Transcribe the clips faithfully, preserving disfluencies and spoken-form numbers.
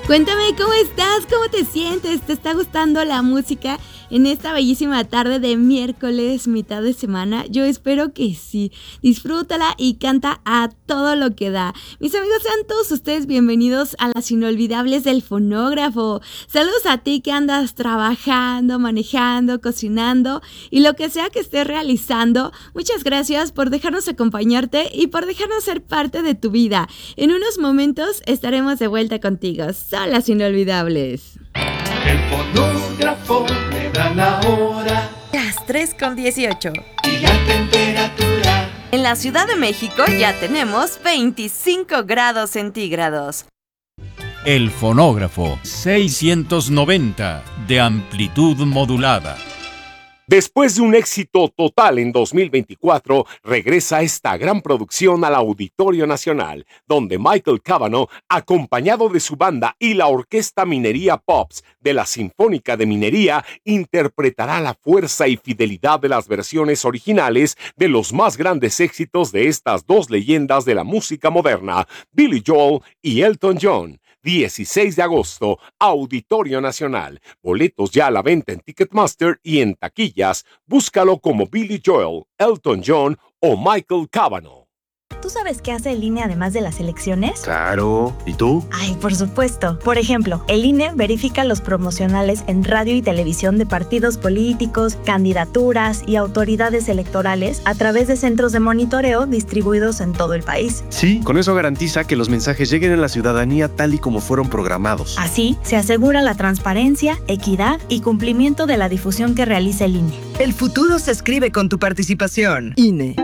Cuéntame, ¿cómo estás? ¿Cómo te sientes? ¿Te está gustando la música en esta bellísima tarde de miércoles, mitad de semana? Yo espero que sí. Disfrútala y canta a todo lo que da. Mis amigos, sean todos ustedes bienvenidos a las inolvidables del fonógrafo. Saludos a ti que andas trabajando, manejando, cocinando y lo que sea que estés realizando. Muchas gracias por dejarnos acompañarte y por dejarnos ser parte de tu vida. En unos momentos estaremos de vuelta contigo. Son las inolvidables. El fonógrafo me da la hora. Las tres con dieciocho. Y la temperatura. En la Ciudad de México ya tenemos veinticinco grados centígrados. El fonógrafo seiscientos noventa de amplitud modulada. Después de un éxito total en dos mil veinticuatro, regresa esta gran producción al Auditorio Nacional, donde Michael Cavanaugh, acompañado de su banda y la Orquesta Minería Pops de la Sinfónica de Minería, interpretará la fuerza y fidelidad de las versiones originales de los más grandes éxitos de estas dos leyendas de la música moderna, Billy Joel y Elton John. dieciséis de agosto, Auditorio Nacional. Boletos ya a la venta en Ticketmaster y en taquillas. Búscalo como Billy Joel, Elton John o Michael Cavanaugh. ¿Tú sabes qué hace el I N E además de las elecciones? Claro. ¿Y tú? Ay, por supuesto. Por ejemplo, el I N E verifica los promocionales en radio y televisión de partidos políticos, candidaturas y autoridades electorales a través de centros de monitoreo distribuidos en todo el país. Sí, con eso garantiza que los mensajes lleguen a la ciudadanía tal y como fueron programados. Así, se asegura la transparencia, equidad y cumplimiento de la difusión que realiza el I N E. El futuro se escribe con tu participación. I N E.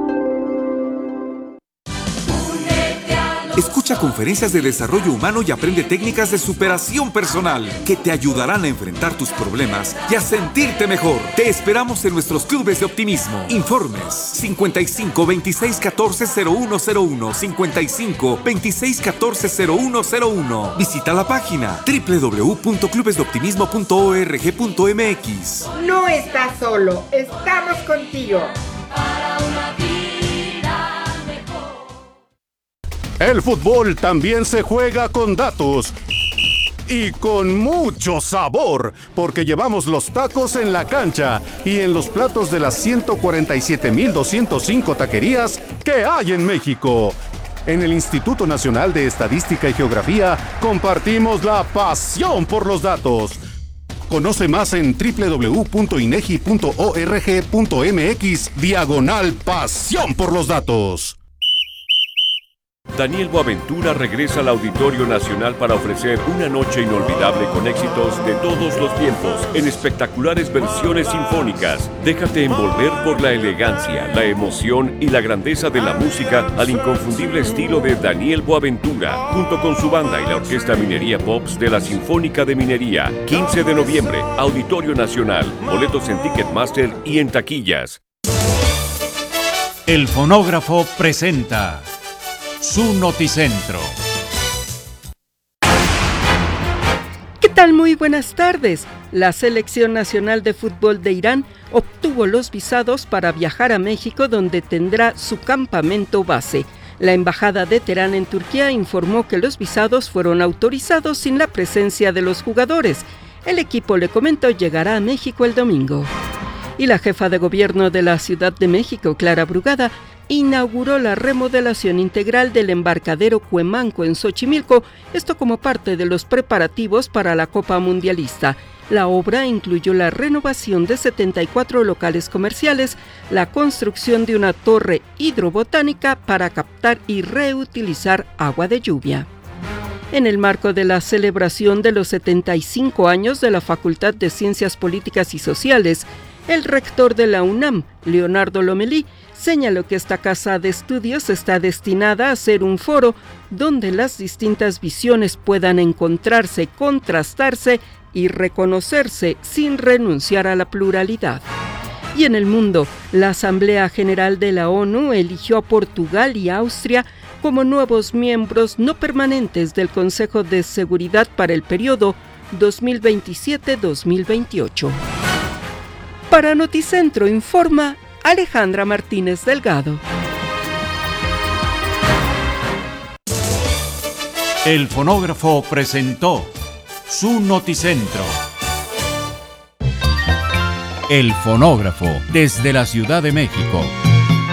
Escucha conferencias de desarrollo humano y aprende técnicas de superación personal que te ayudarán a enfrentar tus problemas y a sentirte mejor. Te esperamos en nuestros clubes de optimismo. Informes cincuenta y cinco, veintiséis, catorce, cero uno cero uno, cincuenta y cinco, veintiséis, catorce, cero uno cero uno. Visita la página doble u doble u doble u punto clubes de optimismo punto org punto m x. No estás solo, estamos contigo. Para una vida. El fútbol también se juega con datos y con mucho sabor, porque llevamos los tacos en la cancha y en los platos de las ciento cuarenta y siete mil doscientos cinco taquerías que hay en México. En el Instituto Nacional de Estadística y Geografía compartimos la pasión por los datos. Conoce más en doble u doble u doble u punto inegi punto org punto m x diagonal pasión por los datos. Daniel Boaventura regresa al Auditorio Nacional para ofrecer una noche inolvidable con éxitos de todos los tiempos en espectaculares versiones sinfónicas. Déjate envolver por la elegancia, la emoción y la grandeza de la música al inconfundible estilo de Daniel Boaventura, junto con su banda y la Orquesta Minería Pops de la Sinfónica de Minería. quince de noviembre, Auditorio Nacional. Boletos en Ticketmaster y en taquillas. El fonógrafo presenta su Noticentro. ¿Qué tal? Muy buenas tardes. La Selección Nacional de Fútbol de Irán obtuvo los visados para viajar a México, donde tendrá su campamento base. La Embajada de Teherán en Turquía informó que los visados fueron autorizados sin la presencia de los jugadores. El equipo, le comentó, llegará a México el domingo. Y la jefa de gobierno de la Ciudad de México, Clara Brugada, inauguró la remodelación integral del embarcadero Cuemanco en Xochimilco, esto como parte de los preparativos para la Copa Mundialista. La obra incluyó la renovación de setenta y cuatro locales comerciales, la construcción de una torre hidrobotánica para captar y reutilizar agua de lluvia. En el marco de la celebración de los setenta y cinco años de la Facultad de Ciencias Políticas y Sociales, el rector de la UNAM, Leonardo Lomelí, señaló que esta casa de estudios está destinada a ser un foro donde las distintas visiones puedan encontrarse, contrastarse y reconocerse sin renunciar a la pluralidad. Y en el mundo, la Asamblea General de la ONU eligió a Portugal y Austria como nuevos miembros no permanentes del Consejo de Seguridad para el periodo dos mil veintisiete a dos mil veintiocho. Para Noticentro informa Alejandra Martínez Delgado. El fonógrafo presentó su noticentro. El fonógrafo desde la Ciudad de México.